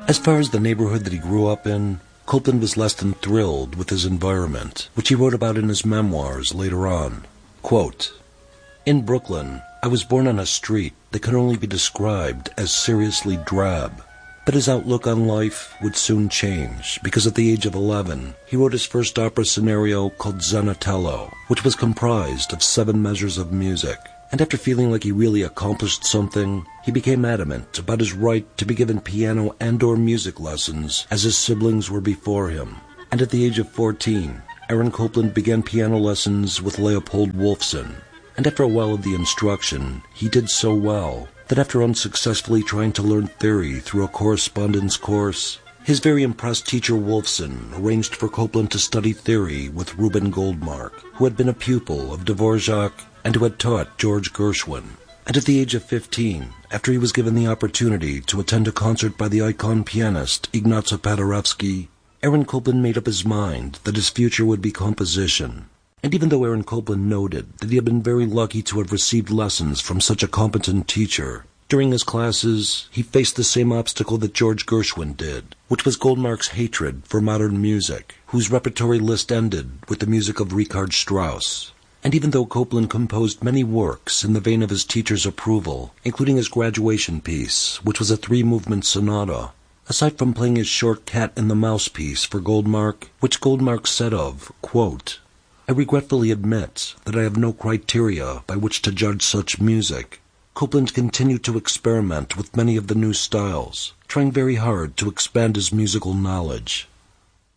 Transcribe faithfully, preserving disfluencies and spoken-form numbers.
As far as the neighborhood that he grew up in, Copland was less than thrilled with his environment, which he wrote about in his memoirs later on. Quote, "In Brooklyn, I was born on a street that could only be described as seriously drab. But his outlook on life would soon change, because at the age of eleven, he wrote his first opera scenario called Zenatello, which was comprised of seven measures of music. And after feeling like he really accomplished something, he became adamant about his right to be given piano and or music lessons as his siblings were before him. And at the age of fourteen, Aaron Copland began piano lessons with Leopold Wolfson. And after a while of the instruction, he did so well that after unsuccessfully trying to learn theory through a correspondence course, his very impressed teacher Wolfson arranged for Copland to study theory with Reuben Goldmark, who had been a pupil of Dvorak and who had taught George Gershwin. And at the age of fifteen, after he was given the opportunity to attend a concert by the icon pianist Ignacy Paderewski, Aaron Copland made up his mind that his future would be composition. And even though Aaron Copland noted that he had been very lucky to have received lessons from such a competent teacher, during his classes he faced the same obstacle that George Gershwin did, which was Goldmark's hatred for modern music, whose repertory list ended with the music of Richard Strauss. And even though Copland composed many works in the vein of his teacher's approval, including his graduation piece, which was a three-movement sonata, aside from playing his short Cat and the Mouse piece for Goldmark, which Goldmark said of, quote, "I regretfully admit that I have no criteria by which to judge such music," Copland continued to experiment with many of the new styles, trying very hard to expand his musical knowledge.